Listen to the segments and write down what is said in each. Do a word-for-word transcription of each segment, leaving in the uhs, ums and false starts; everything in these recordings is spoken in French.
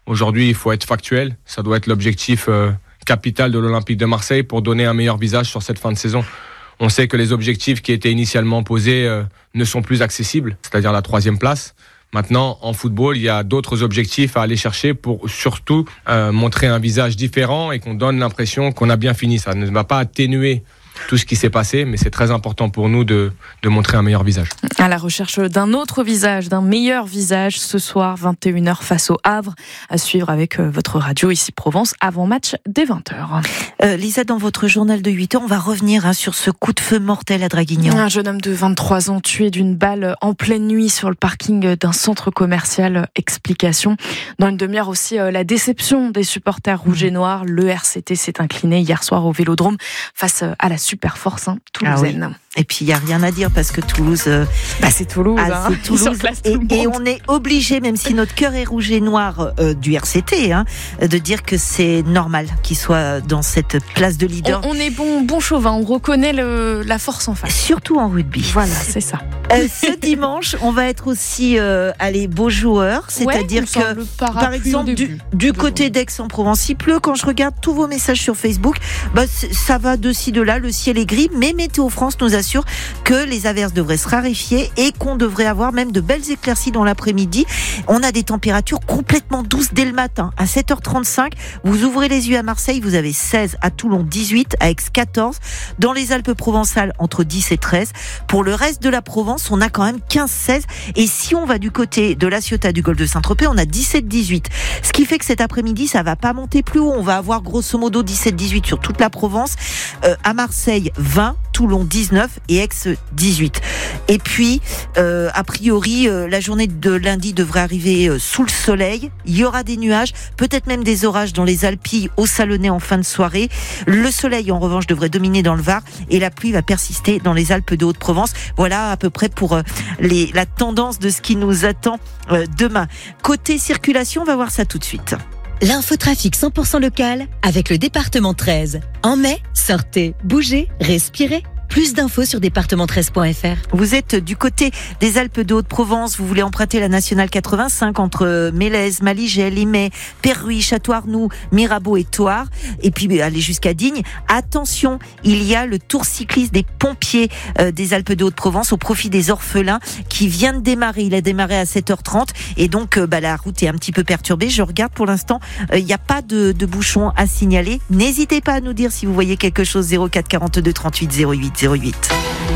Aujourd'hui, il faut être factuel. Ça doit être l'objectif euh, capital de l'Olympique de Marseille pour donner un meilleur visage sur cette fin de saison. On sait que les objectifs qui étaient initialement posés euh, ne sont plus accessibles, c'est-à-dire la troisième place. Maintenant, en football, il y a d'autres objectifs à aller chercher pour surtout euh, montrer un visage différent et qu'on donne l'impression qu'on a bien fini. Ça ne va pas atténuer tout ce qui s'est passé, mais c'est très important pour nous de, de montrer un meilleur visage. À la recherche d'un autre visage, d'un meilleur visage, ce soir, vingt et une heures face au Havre, à suivre avec votre radio ici Provence, avant match dès vingt heures. Euh, Lisa, dans votre journal de huit heures, on va revenir hein, sur ce coup de feu mortel à Draguignan. Un jeune homme de vingt-trois ans tué d'une balle en pleine nuit sur le parking d'un centre commercial. Explication. Dans une demi-heure aussi, euh, la déception des supporters rouges et noirs. Le R C T s'est incliné hier soir au Vélodrome face à la super force hein, toulousaine. Ah oui. Et puis il n'y a rien à dire parce que Toulouse, euh, bah, c'est Toulouse, ah, hein. c'est Toulouse et, et on est obligé, même si notre cœur est rouge et noir euh, du R C T, hein, de dire que c'est normal qu'il soit dans cette place de leader. On, on est bon, bon chauvin, on reconnaît le, la force en face. Surtout en rugby. Voilà, c'est ça. Euh, ce dimanche, on va être aussi euh, allez, beaux joueurs, c'est-à-dire ouais, que, par exemple, du, du côté d'Aix-en-Provence, il pleut. Quand je regarde tous vos messages sur Facebook, bah, ça va de ci, de là, le ciel est gris, mais Météo France nous assure que les averses devraient se raréfier et qu'on devrait avoir même de belles éclaircies dans l'après-midi. On a des températures complètement douces dès le matin. À sept heures trente-cinq, vous ouvrez les yeux à Marseille, vous avez seize, à Toulon dix-huit, à Aix quatorze, dans les Alpes-Provençales entre dix et treize. Pour le reste de la Provence, on a quand même quinze seize. Et si on va du côté de la Ciotat du golfe de Saint-Tropez, on a dix-sept dix-huit. Ce qui fait que cet après-midi, ça va pas monter plus haut. On va avoir grosso modo dix-sept dix-huit sur toute la Provence. Euh, à Marseille, vingt, Toulon dix-neuf et Aix dix-huit. Et puis, euh, a priori, euh, la journée de lundi devrait arriver euh, sous le soleil. Il y aura des nuages, peut-être même des orages dans les Alpilles au Salonnais en fin de soirée. Le soleil, en revanche, devrait dominer dans le Var et la pluie va persister dans les Alpes de Haute-Provence. Voilà à peu près pour euh, les, la tendance de ce qui nous attend euh, demain. Côté circulation, on va voir ça tout de suite. L'infotrafic cent pour cent local avec le département treize. En mai, sortez, bougez, respirez. Plus d'infos sur département treize point f r. Vous êtes du côté des Alpes de Haute-Provence, vous voulez emprunter la nationale quatre-vingt-cinq entre Mélèze, Maligel, Limay, Perruy, Château-Arnoux, Mirabeau et Thouars, et puis aller jusqu'à Digne. Attention, il y a le tour cycliste des pompiers euh, des Alpes de Haute-Provence au profit des orphelins qui vient de démarrer. Il a démarré à sept heures trente et donc euh, bah, la route est un petit peu perturbée. Je regarde pour l'instant, il euh, n'y a pas de, de bouchon à signaler. N'hésitez pas à nous dire si vous voyez quelque chose. Zéro quatre quarante-deux trente-huit zéro huit zéro huit.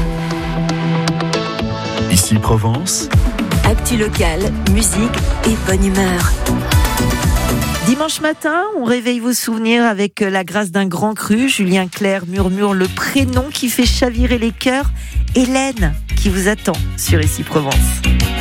Ici Provence. Actu locale, musique et bonne humeur. Dimanche matin, on réveille vos souvenirs avec la grâce d'un grand cru. Julien Clerc murmure le prénom qui fait chavirer les cœurs. Hélène qui vous attend sur Ici Provence.